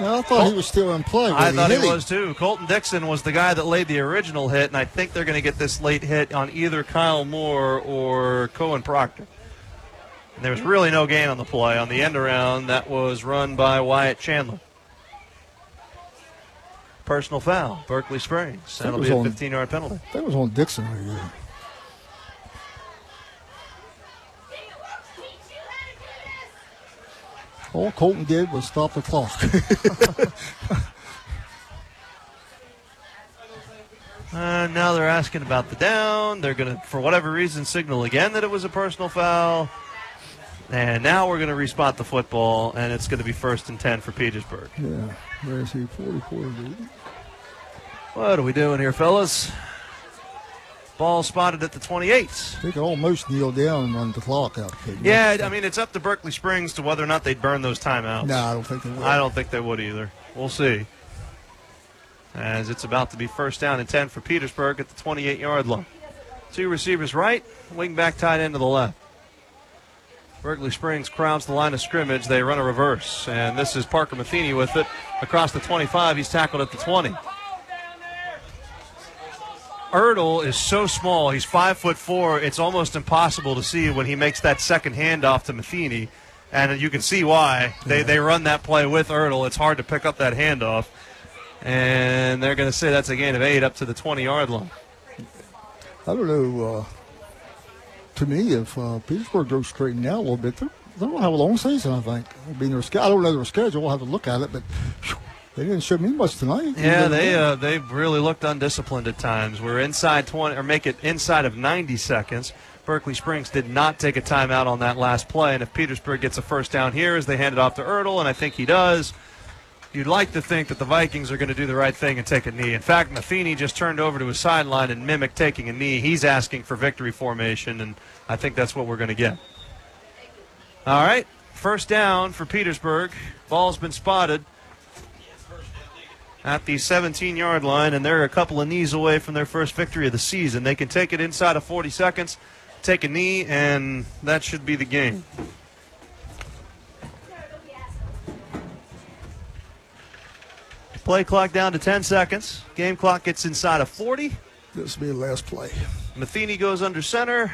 Well, I thought he was still in play. I thought he was too. Colton Dixon was the guy that laid the original hit, and I think they're going to get this late hit on either Kyle Moore or Cohen Proctor. And there was really no gain on the play. On the end around, that was run by Wyatt Chandler. Personal foul, Berkeley Springs. That'll be a 15-yard penalty. That was on Dixon right there. All Colton did was stop the clock. Now they're asking about the down. They're going to, for whatever reason, signal again that it was a personal foul. And now we're going to respot the football, and it's going to be 1st and 10 for Petersburg. Yeah, where is he? 44. What are we doing here, fellas? Ball spotted at the 28. They could almost kneel down and run the clock out. Yeah, I mean, it's up to Berkeley Springs to whether or not they'd burn those timeouts. No, I don't think they would. I don't think they would either. We'll see. As it's about to be 1st down and 10 for Petersburg at the 28-yard line. 2 receivers right, wing back tight end to the left. Berkeley Springs crowds the line of scrimmage. They run a reverse, and this is Parker Matheny with it across the 25. He's tackled at the 20. Ertl is so small. He's 5'4". It's almost impossible to see when he makes that second handoff to Matheny, and you can see why. They run that play with Ertl. It's hard to pick up that handoff, and they're going to say that's a gain of 8 up to the 20-yard line. I don't know. To me, if Petersburg goes straightened out a little bit, they don't have a long season, I think. I don't know their schedule. We'll have to look at it, but they didn't show me much tonight. Yeah, they really looked undisciplined at times. We're inside 20, or make it inside of 90 seconds. Berkeley Springs did not take a timeout on that last play, and if Petersburg gets a 1st down here as they hand it off to Ertl, and I think he does, you'd like to think that the Vikings are going to do the right thing and take a knee. In fact, Matheny just turned over to his sideline and mimicked taking a knee. He's asking for victory formation, and I think that's what we're going to get. All right, 1st down for Petersburg. Ball's been spotted at the 17-yard line, and they're a couple of knees away from their first victory of the season. They can take it inside of 40 seconds, take a knee, and that should be the game. Play clock down to 10 seconds. Game clock gets inside of 40. This will be the last play. Matheny goes under center.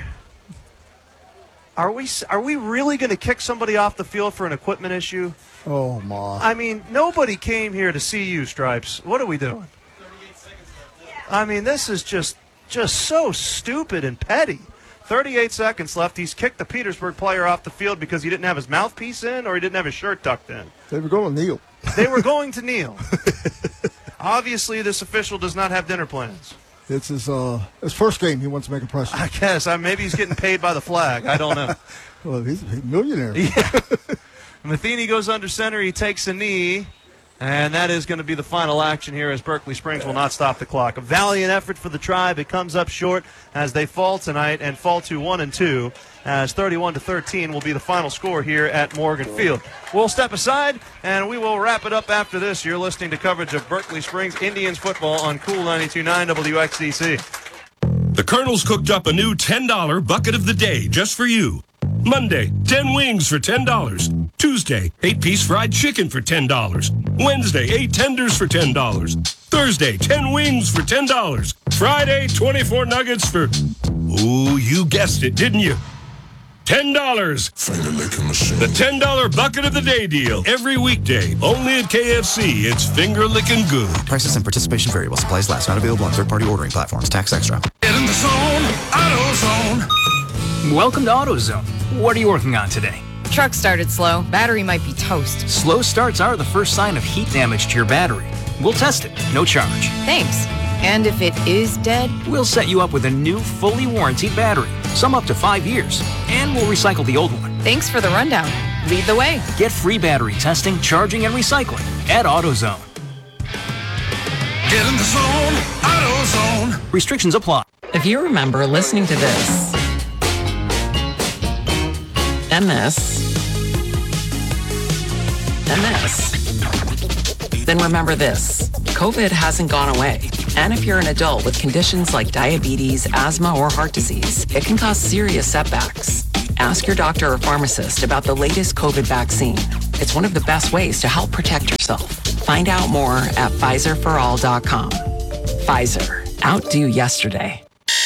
Are we really going to kick somebody off the field for an equipment issue? Oh, my. I mean, nobody came here to see you, Stripes. What are we doing? 38 seconds left. I mean, this is just so stupid and petty. 38 seconds left. He's kicked the Petersburg player off the field because he didn't have his mouthpiece in or he didn't have his shirt tucked in. They were going to kneel. They were going to kneel. Obviously, this official does not have dinner plans. It's his first game. He wants to make a pressure. I guess. Maybe he's getting paid by the flag. I don't know. Well, he's a millionaire. Yeah. Matheny goes under center. He takes a knee. And that is going to be the final action here as Berkeley Springs will not stop the clock. A valiant effort for the Tribe. It comes up short as they fall tonight and fall to 1-2 as 31-13 will be the final score here at Morgan Field. We'll step aside and we will wrap it up after this. You're listening to coverage of Berkeley Springs Indians football on Cool 92.9 WXDC. The Colonel's cooked up a new $10 bucket of the day just for you. Monday, 10 wings for $10. Tuesday, 8-piece fried chicken for $10. Wednesday, 8 tenders for $10. Thursday, 10 wings for $10. Friday, 24 nuggets for, ooh, you guessed it, didn't you? $10. Finger licking machine. The $10 bucket of the day deal. Every weekday. Only at KFC. It's finger licking good. Prices and participation vary while supplies last. Not available on third-party ordering platforms. Tax extra. Get in the zone. AutoZone. Welcome to AutoZone. What are you working on today? Truck started slow. Battery might be toast. Slow starts are the first sign of heat damage to your battery. We'll test it. No charge. Thanks. And if it is dead? We'll set you up with a new, fully warranted battery. Some up to 5 years. And we'll recycle the old one. Thanks for the rundown. Lead the way. Get free battery testing, charging, and recycling at AutoZone. Get in the zone. AutoZone. Restrictions apply. If you remember listening to this, and this, and this, then remember this. COVID hasn't gone away. And if you're an adult with conditions like diabetes, asthma, or heart disease, it can cause serious setbacks. Ask your doctor or pharmacist about the latest COVID vaccine. It's one of the best ways to help protect yourself. Find out more at PfizerForAll.com. Pfizer. Outdo yesterday.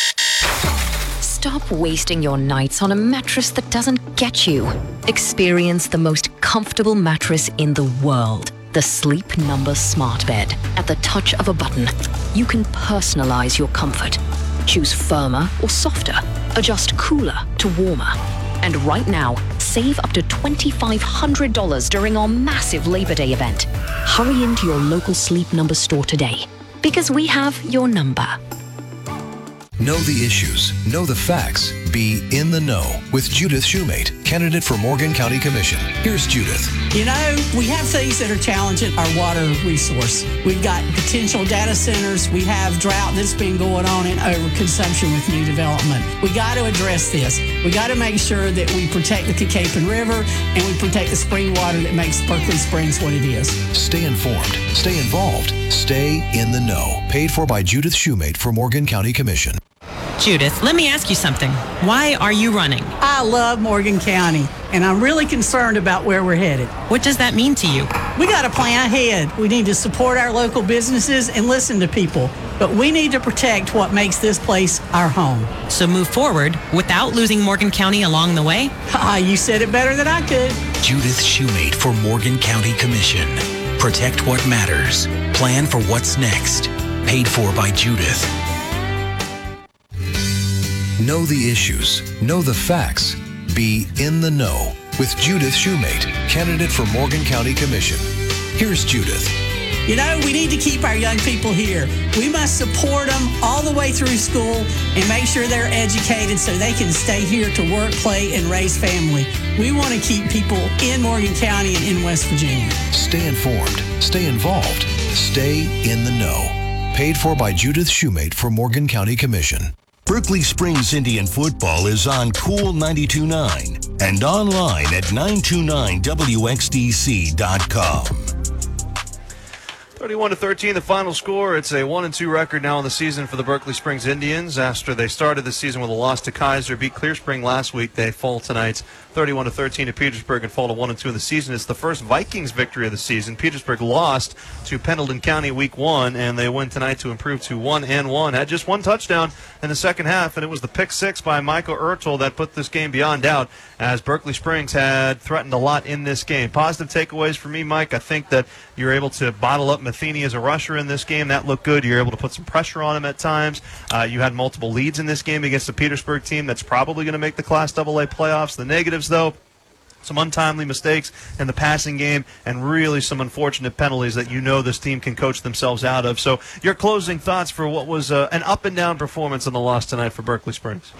Stop wasting your nights on a mattress that doesn't get you. Experience the most comfortable mattress in the world. The Sleep Number Smart Bed. At the touch of a button, you can personalize your comfort. Choose firmer or softer. Adjust cooler to warmer. And right now, save up to $2,500 during our massive Labor Day event. Hurry into your local Sleep Number store today, because we have your number. Know the issues, know the facts, be in the know with Judith Shoemate, candidate for Morgan County Commission. Here's Judith. You know, we have things that are challenging our water resource. We've got potential data centers. We have drought that's been going on and overconsumption with new development. We got to address this. We got to make sure that we protect the Cacapon River and we protect the spring water that makes Berkeley Springs what it is. Stay informed, stay involved, stay in the know. Paid for by Judith Shoemate for Morgan County Commission. Judith, let me ask you something. Why are you running? I love Morgan County, and I'm really concerned about where we're headed. What does that mean to you? We got to plan ahead. We need to support our local businesses and listen to people. But we need to protect what makes this place our home. So move forward without losing Morgan County along the way? You said it better than I could. Judith Shoemate for Morgan County Commission. Protect what matters. Plan for what's next. Paid for by Judith. Know the issues, know the facts, be in the know with Judith Shoemate, candidate for Morgan County Commission. Here's Judith. You know, we need to keep our young people here. We must support them all the way through school and make sure they're educated so they can stay here to work, play, and raise family. We want to keep people in Morgan County and in West Virginia. Stay informed, stay involved, stay in the know. Paid for by Judith Shoemate for Morgan County Commission. Berkeley Springs Indian football is on Cool 92.9 and online at 929wxdc.com. 31-13, the final score. It's a 1-2 record now in the season for the Berkeley Springs Indians. After they started the season with a loss to Kaiser, beat Clear Spring last week, they fall tonight 31-13 to Petersburg and fall to 1-2 in the season. It's the first Vikings victory of the season. Petersburg lost to Pendleton County week 1, and they win tonight to improve to 1-1. Had just one touchdown in the second half, and it was the pick six by Michael Ertel that put this game beyond doubt, as Berkeley Springs had threatened a lot in this game. Positive takeaways for me, Mike. I think that you're able to bottle up Matheny as a rusher in this game. That looked good. You're able to put some pressure on him at times. You had multiple leads in this game against the Petersburg team that's probably going to make the Class AA playoffs. The negatives, though, some untimely mistakes in the passing game and really some unfortunate penalties that you know this team can coach themselves out of. So your closing thoughts for what was an up-and-down performance in the loss tonight for Berkeley Springs?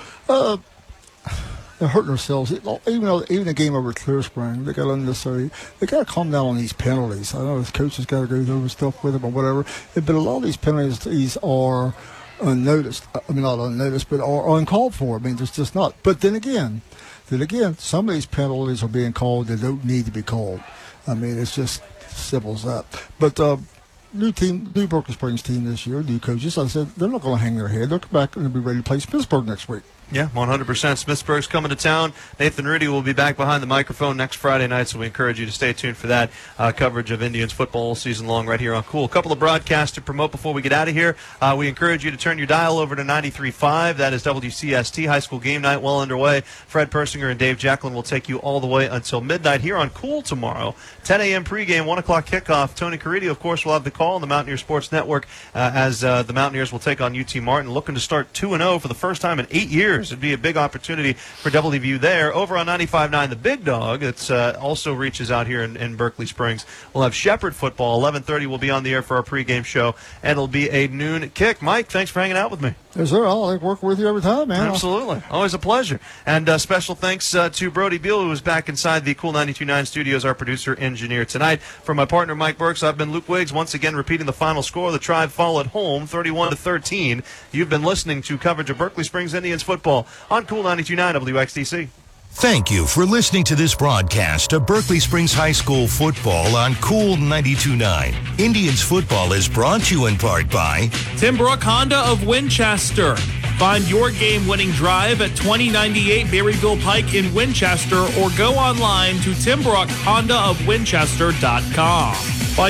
They're hurting themselves. Even the game over Clear Spring, they got to calm down on these penalties. I know the coaches got to go over stuff with them or whatever, but a lot of these penalties are unnoticed. I mean, not unnoticed, but are uncalled for. I mean, it's just not. But then again, some of these penalties are being called that don't need to be called. I mean, it's just simple as that. But new Berkeley Springs team this year, new coaches, I said, they're not going to hang their head. They'll come back and be ready to play Pittsburgh next week. Yeah, 100%. Smithsburg's coming to town. Nathan Rudy will be back behind the microphone next Friday night, so we encourage you to stay tuned for that coverage of Indians football all season long right here on Cool. A couple of broadcasts to promote before we get out of here. We encourage you to turn your dial over to 93.5. That is WCST High School Game Night well underway. Fred Persinger and Dave Jacklin will take you all the way until midnight here on Cool tomorrow. 10 a.m. pregame, 1 o'clock kickoff. Tony Caridi, of course, will have the call on the Mountaineer Sports Network as the Mountaineers will take on UT Martin, looking to start 2-0 for the first time in 8 years. It'd be a big opportunity for WVU there. Over on 95.9, the Big Dog, it's also reaches out here in Berkeley Springs. We'll have Shepherd football. 11:30 will be on the air for our pregame show, and it'll be a noon kick. Mike, thanks for hanging out with me. Yes, sir. I like working with you every time, man. Absolutely. Always a pleasure. And special thanks to Brody Beal, who is back inside the Cool 92.9 studios, our producer engineer tonight. For my partner, Mike Burks, I've been Luke Wiggs, once again repeating the final score. The Tribe fall at home, 31-13. You've been listening to coverage of Berkeley Springs Indians football on Cool 92.9 WXDC. Thank you for listening to this broadcast of Berkeley Springs High School football on Cool 92.9. Indians football is brought to you in part by Tim Brook Honda of Winchester. Find your game-winning drive at 2098 Berryville Pike in Winchester or go online to timbrook honda of winchester.com.